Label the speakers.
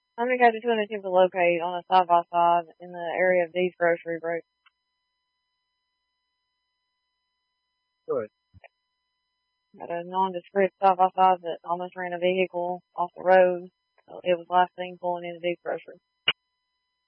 Speaker 1: I'm going to go to 2 attempt to locate on a side-by-side in the area of D's grocery break.
Speaker 2: Good.
Speaker 1: Got a nondescript side-by-side that almost ran a vehicle off the road. So it was last thing pulling into D's grocery.